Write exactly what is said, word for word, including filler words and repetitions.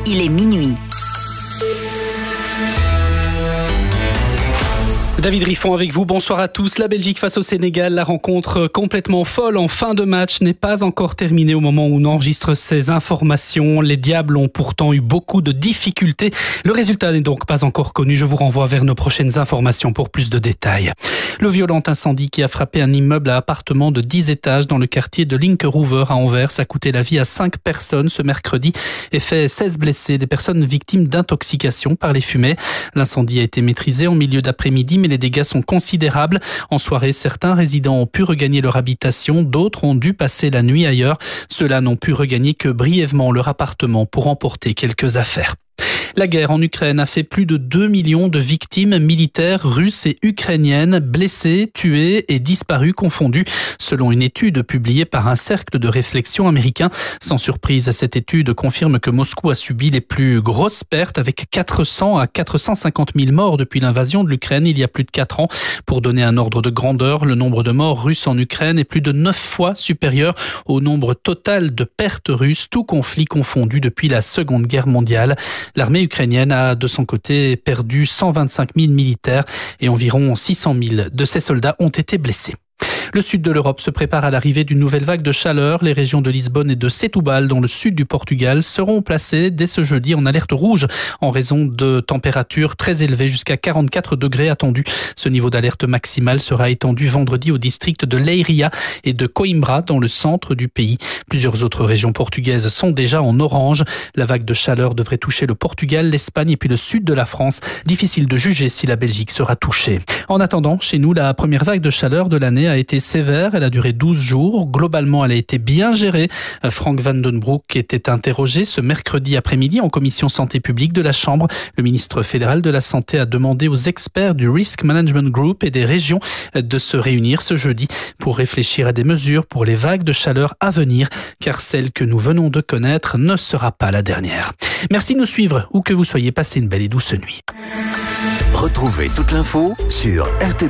il est minuit. David Riffon avec vous, bonsoir à tous. La Belgique face au Sénégal, la rencontre complètement folle en fin de match n'est pas encore terminée au moment où on enregistre ces informations. Les Diables ont pourtant eu beaucoup de difficultés. Le résultat n'est donc pas encore connu. Je vous renvoie vers nos prochaines informations pour plus de détails. Le violent incendie qui a frappé un immeuble à appartements de dix étages dans le quartier de Linkeroever à Anvers a coûté la vie à cinq personnes ce mercredi et fait seize blessés, des personnes victimes d'intoxication par les fumées. L'incendie a été maîtrisé en milieu d'après-midi, mais les dégâts sont considérables. En soirée, certains résidents ont pu regagner leur habitation, d'autres ont dû passer la nuit ailleurs. Ceux-là n'ont pu regagner que brièvement leur appartement pour emporter quelques affaires. La guerre en Ukraine a fait plus de deux millions de victimes militaires russes et ukrainiennes, blessées, tuées et disparues confondues, selon une étude publiée par un cercle de réflexion américain. Sans surprise, cette étude confirme que Moscou a subi les plus grosses pertes, avec quatre cents à quatre cent cinquante mille morts depuis l'invasion de l'Ukraine il y a plus de quatre ans. Pour donner un ordre de grandeur, le nombre de morts russes en Ukraine est plus de neuf fois supérieur au nombre total de pertes russes, tout conflit confondu depuis la Seconde Guerre mondiale. L'armée ukrainienne a de son côté perdu cent vingt-cinq mille militaires et environ six cent mille de ses soldats ont été blessés. Le sud de l'Europe se prépare à l'arrivée d'une nouvelle vague de chaleur. Les régions de Lisbonne et de Setúbal, dans le sud du Portugal, seront placées dès ce jeudi en alerte rouge en raison de températures très élevées, jusqu'à quarante-quatre degrés attendus. Ce niveau d'alerte maximale sera étendu vendredi au district de Leiria et de Coimbra, dans le centre du pays. Plusieurs autres régions portugaises sont déjà en orange. La vague de chaleur devrait toucher le Portugal, l'Espagne et puis le sud de la France. Difficile de juger si la Belgique sera touchée. En attendant, chez nous, la première vague de chaleur de l'année a été sévère, elle a duré douze jours. Globalement, elle a été bien gérée. Frank Van Den Broek était interrogé ce mercredi après-midi en commission santé publique de la Chambre. Le ministre fédéral de la Santé a demandé aux experts du Risk Management Group et des régions de se réunir ce jeudi pour réfléchir à des mesures pour les vagues de chaleur à venir, car celle que nous venons de connaître ne sera pas la dernière. Merci de nous suivre, où que vous soyez. Passez une belle et douce nuit. Retrouvez toute l'info sur R T B.